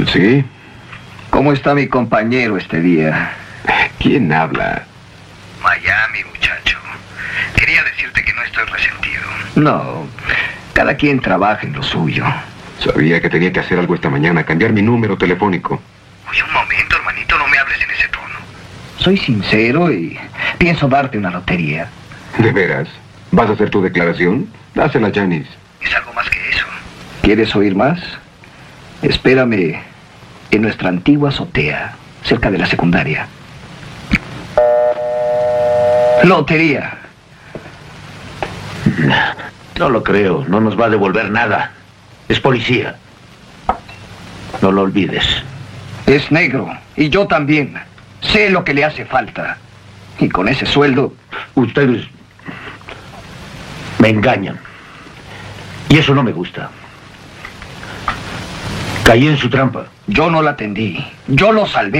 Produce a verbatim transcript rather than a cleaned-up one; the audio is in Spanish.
¿Sí? ¿Cómo está mi compañero este día? ¿Quién habla? Miami, muchacho. Quería decirte que no estoy resentido. No, cada quien trabaja en lo suyo. Sabía que tenía que hacer algo esta mañana, cambiar mi número telefónico. Oye, un momento, hermanito, no me hables en ese tono. Soy sincero y pienso darte una lotería. ¿De veras? ¿Vas a hacer tu declaración? Dásela, Janice. Es algo más que eso. ¿Quieres oír más? Espérame en nuestra antigua azotea, cerca de la secundaria. Lotería. No lo creo, no nos va a devolver nada. Es policía. No lo olvides. Es negro, y yo también. Sé lo que le hace falta. Y con ese sueldo... Ustedes me engañan. Y eso no me gusta. Caí en su trampa. Yo no la tendí. Yo lo salvé.